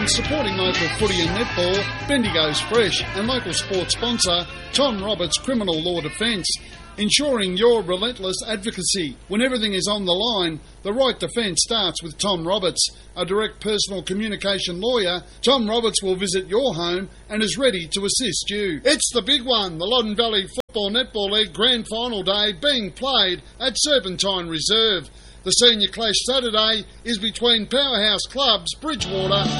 and supporting local footy and netball, Bendigo's Fresh, and local sports sponsor, Tom Roberts Criminal Law Defence, ensuring your relentless advocacy. When everything is on the line, the right defence starts with Tom Roberts. A direct personal communication lawyer, Tom Roberts will visit your home and is ready to assist you. It's the big one, the Loddon Valley Football Netball League Grand Final Day being played at Serpentine Reserve. The senior clash Saturday is between powerhouse clubs Bridgewater